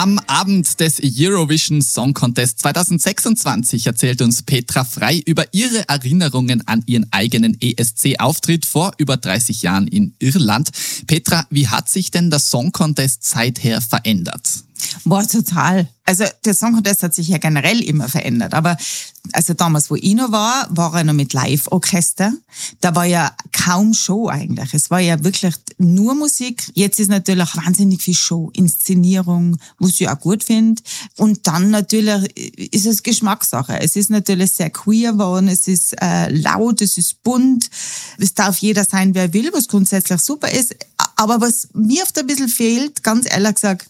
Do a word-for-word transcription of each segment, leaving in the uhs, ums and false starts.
Am Abend des Eurovision Song Contest zwanzig sechsundzwanzig erzählt uns Petra Frey über ihre Erinnerungen an ihren eigenen E S C-Auftritt vor über dreißig Jahren in Irland. Petra, wie hat sich denn der Song Contest seither verändert? Boah, total. Also der Song Contest hat sich ja generell immer verändert. Aber also damals, wo ich noch war, war er noch mit Live-Orchester. Da war ja kaum Show eigentlich. Es war ja wirklich nur Musik. Jetzt ist natürlich wahnsinnig viel Show, Inszenierung, was ich auch gut finde. Und dann natürlich ist es Geschmackssache. Es ist natürlich sehr queer geworden, es ist äh, laut, es ist bunt. Es darf jeder sein, wer will, was grundsätzlich super ist. Aber was mir oft ein bisschen fehlt, ganz ehrlich gesagt,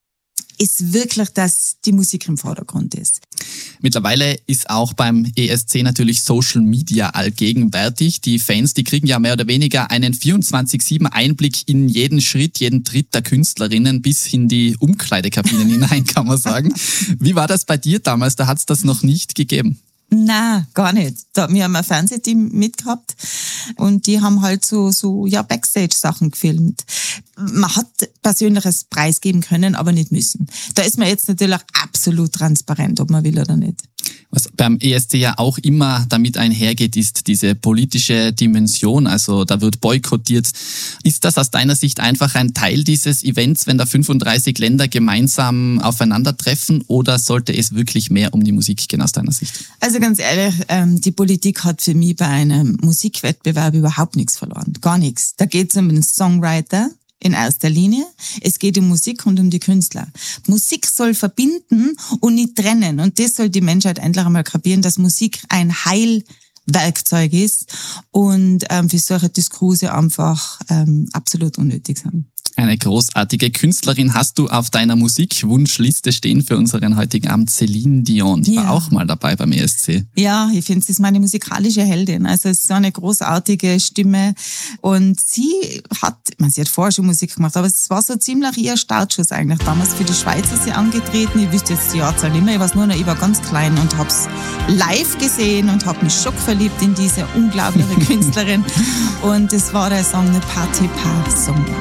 ist wirklich, dass die Musik im Vordergrund ist. Mittlerweile ist auch beim E S C natürlich Social Media allgegenwärtig. Die Fans, die kriegen ja mehr oder weniger einen vierundzwanzig sieben Einblick in jeden Schritt, jeden Tritt der Künstlerinnen bis in die Umkleidekabinen hinein, kann man sagen. Wie war das bei dir damals? Da hat es das noch nicht gegeben. Nein, gar nicht. Da, wir haben ein Fernsehteam mitgehabt und die haben halt so, so ja, Backstage-Sachen gefilmt. Man hat persönliches preisgeben können, aber nicht müssen. Da ist man jetzt natürlich absolut transparent, ob man will oder nicht. Was beim E S C ja auch immer damit einhergeht, ist diese politische Dimension. Also da wird boykottiert. Ist das aus deiner Sicht einfach ein Teil dieses Events, wenn da fünfunddreißig Länder gemeinsam aufeinandertreffen, oder sollte es wirklich mehr um die Musik gehen aus deiner Sicht? Also ganz ehrlich, ähm, die Politik hat für mich bei einem Musikwettbewerb überhaupt nichts verloren. Gar nichts. Da geht es um den Songwriter in erster Linie. Es geht um Musik und um die Künstler. Musik soll verbinden und nicht trennen. Und das soll die Menschheit endlich einmal kapieren, dass Musik ein Heilwerkzeug ist und ähm, für solche Diskurse einfach ähm, absolut unnötig sind. Eine großartige Künstlerin hast du auf deiner Musikwunschliste stehen für unseren heutigen Abend, Celine Dion. Die ja. war auch mal dabei beim E S C. Ja, ich finde, sie ist meine musikalische Heldin. Also es ist so eine großartige Stimme. Und sie hat, ich meine, sie hat vorher schon Musik gemacht, aber es war so ziemlich ihr Startschuss eigentlich. Damals für die Schweiz ist sie angetreten. Ich wüsste jetzt die Jahrzahl nicht mehr. Ich weiß nur noch, ich war ganz klein und habe es live gesehen und habe mich schockverliebt in diese unglaubliche Künstlerin. Und es war der Song Ne Partez pas sans moi.